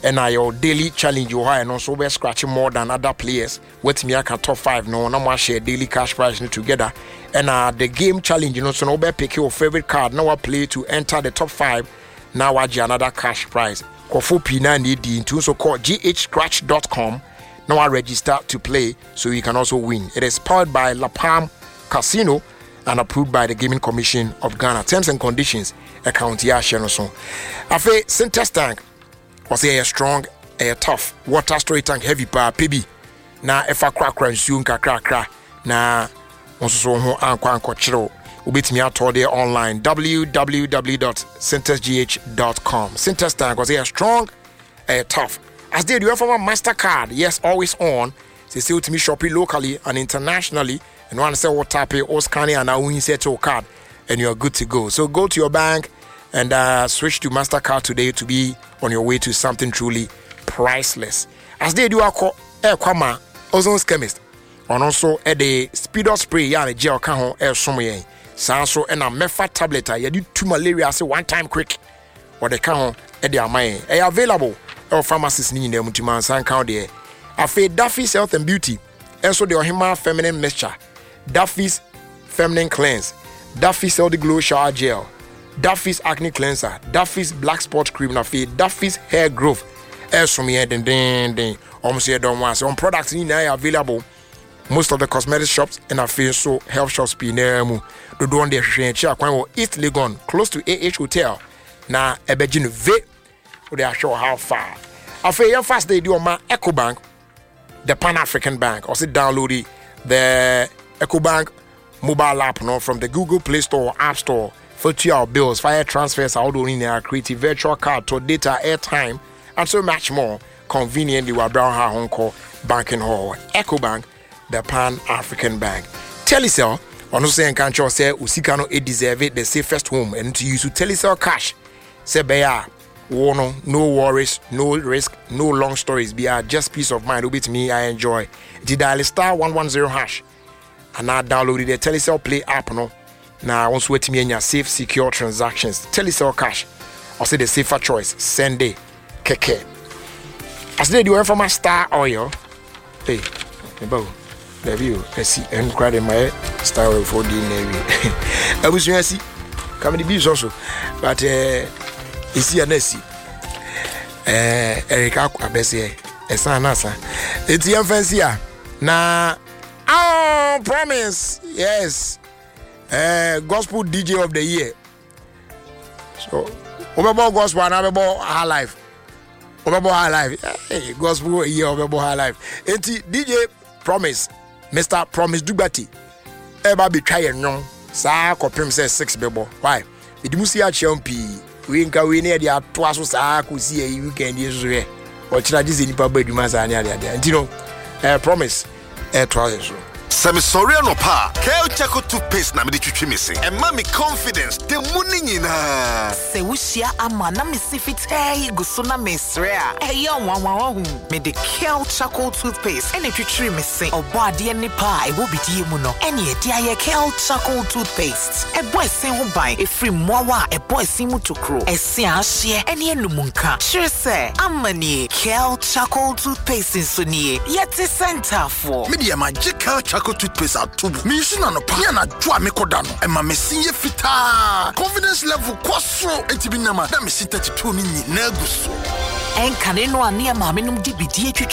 and your daily challenge you high and also we're scratching more than other players. With me, I can top 5 no more share daily cash prize together. And the game challenge, so no pick your favorite card. Now I play to enter the top 5. Now I get another cash prize. Kofu Pina need into so called ghscratch.com. Now I register to play so you can also win. It is powered by La Palm Casino and approved by the Gaming Commission of Ghana. Terms and conditions account here share so. Afe Sintex tank was a strong, a tough water storage tank heavy power PB. Na efa krakra nsuo nkakrakra na onso ho anko chiro ubetimi ato there online www.sintexgh.com. Sintex tank was a strong, a tough. As they do from a MasterCard, yes, always on. They say to me shopping locally and internationally. And one say what tap or scanning and now when you set your card and you're good to go. So go to your bank and switch to MasterCard today to be on your way to something truly priceless. As they do Kwama Ozone's chemist. And also at the speedo spray ya gel can ho somewhere. So and a mefa tablet you do 2 malaria say one time quick. Or the can at the amay. Available or pharmacists need them to man san count there. Afe Duffy's Health and Beauty. Also the Ohima Feminine Mixture. Duffy's Feminine Cleanse, Duffy's Healthy Glow Shower Gel, Duffy's Acne Cleanser, Duffy's Black Spot Cream, Duffy's Hair Growth. As from here, then, almost here don't want some products in there available. Most of the cosmetic shops and I feel so health shops be near mu. The one they share East Legon, close to AH Hotel. Now, Ebejin V, they are sure how far. I feel fast they do on my EcoBank, the Pan African Bank, also download the EcoBank mobile app from the Google Play Store or App Store for your bills, fire transfers, all doing their creative virtual card to data, airtime, and so much more conveniently with Brown Hong Kong Banking Hall. EcoBank, the Pan African Bank. Telecel, on say and can't say Usikano it deserve it the safest home and to use to Telecel cash. Say bear, no worries, no risk, no long stories. Be just peace of mind. Obit me, I enjoy. The dial *110#. And now download the Telecel Play app no. Now once wait me in your safe, secure transactions. Telecel cash. I'll say the safer choice. Send it. Keke. As they do from a Star Oil. Hey, about the view. I see and cried in my Star Oil for the Navy. I was see. Come the bees also. But is here Nessie. Erika Abese. Esanasa. It's your fancy. Now oh, promise. Yes. Gospel DJ of the year. So, about gospel and about high life. About high life. Hey, gospel year about high life. DJ Promise. Mr. Promise Dubati. Eba be trying no. Sa kopim say 6 bebo. Why? It must see a champi. We nka we near the twaso sa ku see a weekend yesu here. Or chira this nipa baduma sa anya there. You know, Promise. Twice. Sami sorry no pa. Kel Chaco toothpaste na me de twitwi me say. And mami confidence the money nyina. Se wushia ama na me sifite guso na mesre a. Eya wanwa hu. Me de Kel Chaco toothpaste and twitwi me say. Obo ade ni pa e wo bidie mu no. Ene e dia ye Kel Chaco toothpaste. E boy sen ho ban e free mowa e boy sen mu tokro. E se ahye ene enumunka. Sure say amani Kel Chaco toothpaste so nie. Yet center for. Media magical Chaco toothpaste at tubu. Me shina no pa na dwa me kodano. E ma me sinye fita. Confidence level kwaso etibi na ma. Na me sita 32 ni na guso. En kaneno ane ma me num di bidie